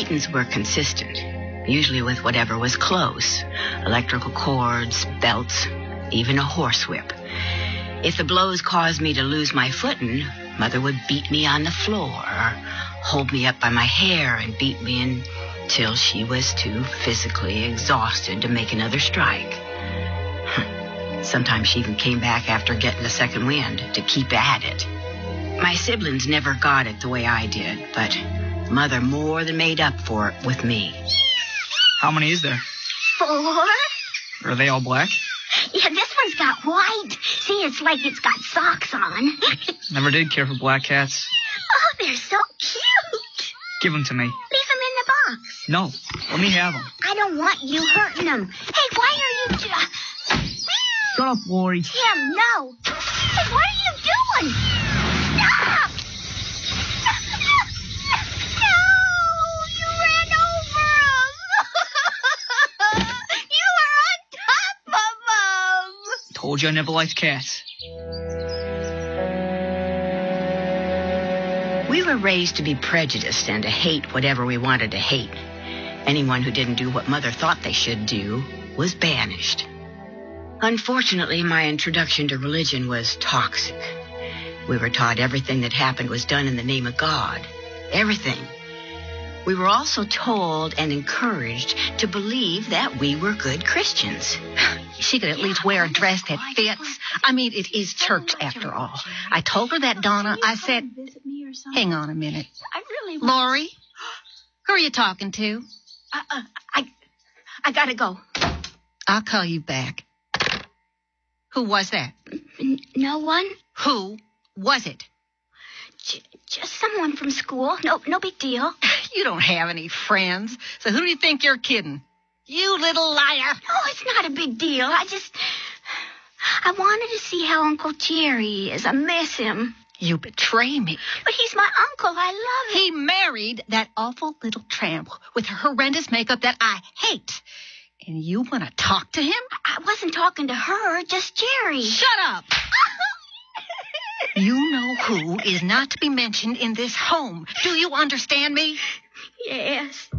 beatings were consistent, usually with whatever was close. Electrical cords, belts, even a horsewhip. If the blows caused me to lose my footing, Mother would beat me on the floor or hold me up by my hair and beat me until she was too physically exhausted to make another strike. Sometimes she even came back after getting a second wind to keep at it. My siblings never got it the way I did, but Mother more than made up for it with me. How many is there? 4. Are they all black? Yeah, this one's got white. See, it's like it's got socks on. Never did care for black cats. Oh, they're so cute. Give them to me. Leave them in the box. No, let me have them. I don't want you hurting them. Hey, why are you... Shut up, Lori. Tim, no. Hey, what are you doing? Stop! No! You ran over him. You were on top of him. Told you I never liked cats. We were raised to be prejudiced and to hate whatever we wanted to hate. Anyone who didn't do what Mother thought they should do was banished. Unfortunately, my introduction to religion was toxic. We were taught everything that happened was done in the name of God. Everything. We were also told and encouraged to believe that we were good Christians. She could at least wear a dress that fits. I mean, it is church after all. I told her that, Donna. I said, hang on a minute. Lori, who are you talking to? I gotta go. I'll call you back. Who was that? No one? Who was it? Just someone from school. No big deal. You don't have any friends, so who do you think you're kidding? You little liar. Oh, it's not a big deal. I wanted to see how Uncle Jerry is. I miss him. You betray me. But he's my uncle. I love him. He married that awful little tramp with her horrendous makeup that I hate. And you want to talk to him? I wasn't talking to her, just Jerry. Shut up. You know who is not to be mentioned in this home. Do you understand me? Yes.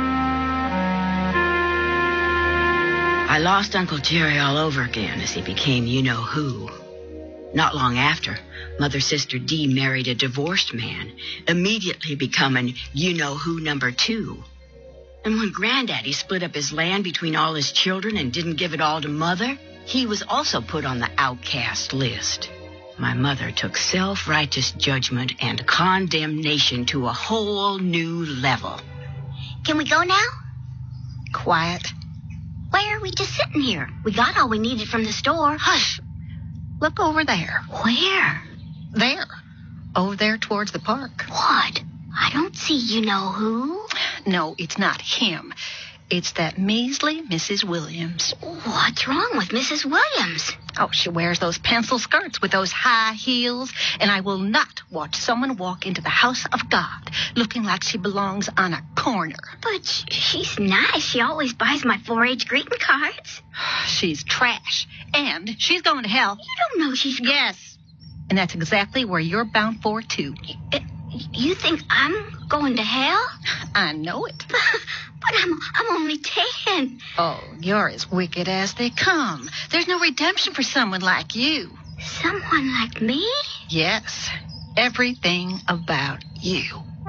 I lost Uncle Jerry all over again as he became you-know-who. Not long after, Mother's sister Dee married a divorced man, immediately becoming you-know-who number 2. And when Granddaddy split up his land between all his children and didn't give it all to Mother, he was also put on the outcast list. My mother took self-righteous judgment and condemnation to a whole new level. Can we go now? Quiet. Why are we just sitting here? We got all we needed from the store. Hush. Look over there. Where? There. Over there towards the park. What? I don't see you-know-who. No, it's not him. It's that measly Mrs. Williams. What's wrong with Mrs. Williams? Oh, she wears those pencil skirts with those high heels, and I will not watch someone walk into the house of God looking like she belongs on a corner. But she's nice. She always buys my 4-H greeting cards. She's trash, and she's going to hell. You don't know she's... Yes, and that's exactly where you're bound for, too. You think I'm going to hell? I know it. But I'm only 10. Oh, you're as wicked as they come. There's no redemption for someone like you. Someone like me? Yes, everything about you.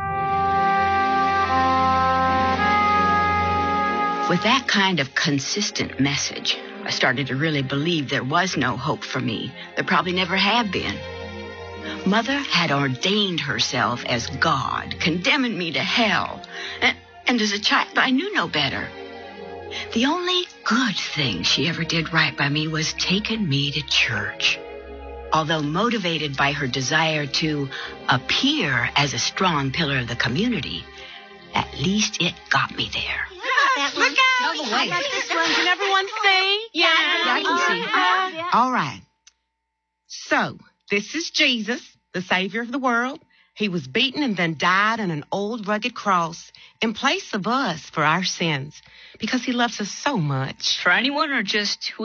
With that kind of consistent message, I started to really believe there was no hope for me. There probably never had been. Mother had ordained herself as God, condemning me to hell. And as a child, I knew no better. The only good thing she ever did right by me was taking me to church. Although motivated by her desire to appear as a strong pillar of the community, at least it got me there. Look out! No way. I got this one. Can everyone see? Yeah, I can see. All right. So, this is Jesus, the Savior of the world. He was beaten and then died on an old rugged cross in place of us for our sins because he loves us so much. For anyone or just who